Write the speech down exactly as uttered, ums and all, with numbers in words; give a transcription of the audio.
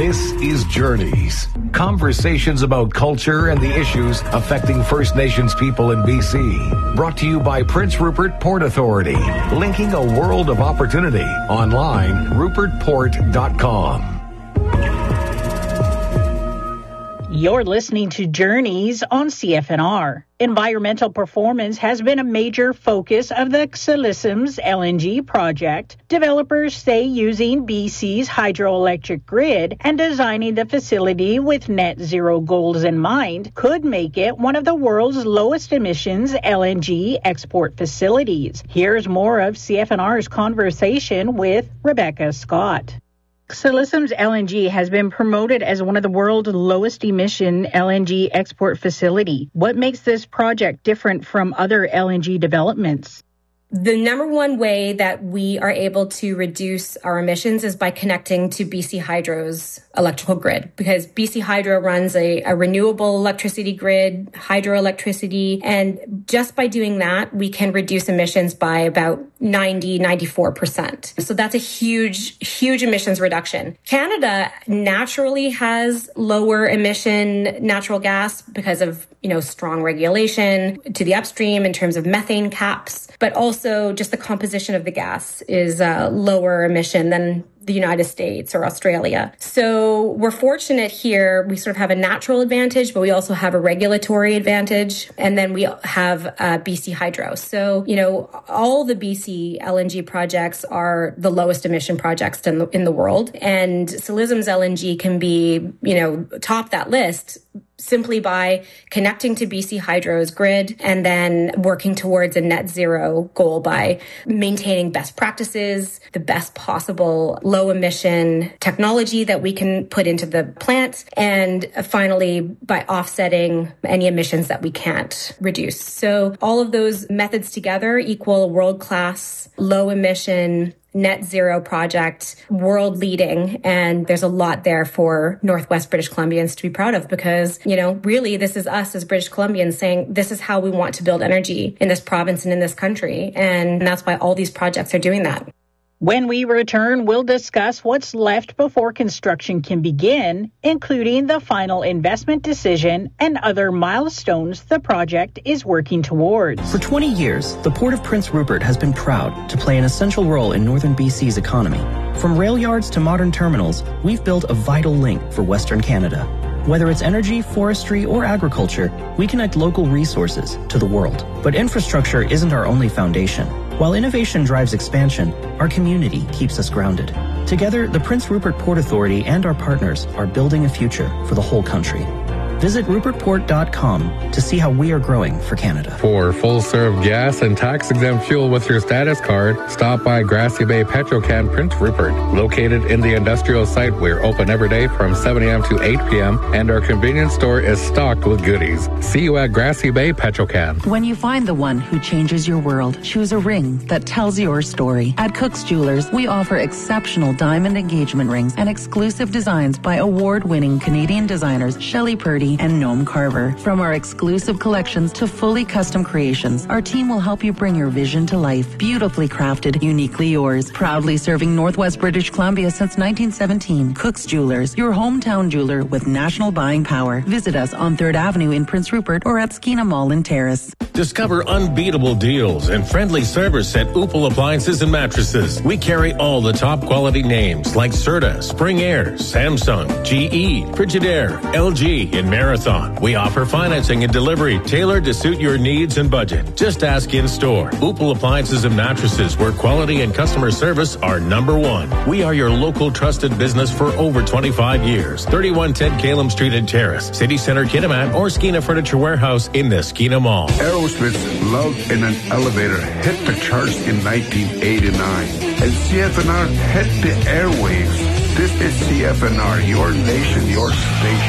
This is Journeys, conversations about culture and the issues affecting First Nations people in B C. Brought to you by Prince Rupert Port Authority, linking a world of opportunity. Online, rupert port dot com. You're listening to Journeys on C F N R. Environmental performance has been a major focus of the Ksalissim's L N G project. Developers say using B C's hydroelectric grid and designing the facility with net zero goals in mind could make it one of the world's lowest emissions L N G export facilities. Here's more of C F N R's conversation with Rebecca Scott. Ksalissim's L N G has been promoted as one of the world's lowest emission L N G export facility. What makes this project different from other L N G developments? The number one way that we are able to reduce our emissions is by connecting to B C Hydro's electrical grid, because B C Hydro runs a, a renewable electricity grid, hydroelectricity, and just by doing that, we can reduce emissions by about ninety, ninety-four percent. So that's a huge, huge emissions reduction. Canada naturally has lower emission natural gas because of, you know, strong regulation to the upstream in terms of methane caps, but also just the composition of the gas is uh, lower emission than the United States or Australia. So we're fortunate here. We sort of have a natural advantage, but we also have a regulatory advantage. And then we have uh, B C Hydro. So, you know, all the B C L N G projects are the lowest emission projects in the, in the world. And Ksalissim's L N G can be, you know, top that list simply by connecting to B C Hydro's grid and then working towards a net zero goal by maintaining best practices, the best possible low emission technology that we can put into the plant, and finally by offsetting any emissions that we can't reduce. So all of those methods together equal a world-class low emission net zero project, world leading. And there's a lot there for Northwest British Columbians to be proud of, because, you know, really this is us as British Columbians saying this is how we want to build energy in this province and in this country. And that's why all these projects are doing that. When we return, we'll discuss what's left before construction can begin, including the final investment decision and other milestones the project is working towards. For twenty years, the Port of Prince Rupert has been proud to play an essential role in northern B C's economy. From rail yards to modern terminals, we've built a vital link for Western Canada. Whether it's energy, forestry, or agriculture, we connect local resources to the world. But infrastructure isn't our only foundation. While innovation drives expansion, our community keeps us grounded. Together, the Prince Rupert Port Authority and our partners are building a future for the whole country. Visit rupert port dot com to see how we are growing for Canada. For full-serve gas and tax-exempt fuel with your status card, stop by Grassy Bay Petrocan Prince Rupert. Located in the industrial site, we're open every day from seven a.m. to eight p.m., and our convenience store is stocked with goodies. See you at Grassy Bay Petrocan. When you find the one who changes your world, choose a ring that tells your story. At Cook's Jewelers, we offer exceptional diamond engagement rings and exclusive designs by award-winning Canadian designers Shelley Purdy and Noam Carver. From our exclusive collections to fully custom creations, our team will help you bring your vision to life. Beautifully crafted, uniquely yours. Proudly serving Northwest British Columbia since nineteen seventeen. Cook's Jewelers, your hometown jeweler with national buying power. Visit us on third Avenue in Prince Rupert or at Skeena Mall in Terrace. Discover unbeatable deals and friendly service at Opal Appliances and Mattresses. We carry all the top quality names like Serta, Spring Air, Samsung, G E, Frigidaire, L G, and Marathon. We offer financing and delivery tailored to suit your needs and budget. Just ask in store. Opal Appliances and Mattresses, where quality and customer service are number one. We are your local trusted business for over twenty-five years. thirty-one ten Calum Street in Terrace, City Center Kitimat, or Skeena Furniture Warehouse in the Skeena Mall. Aerosmith's Love in an Elevator hit the charts in nineteen eighty-nine, and C F N R hit the airwaves. This is C F N R, your nation, your station.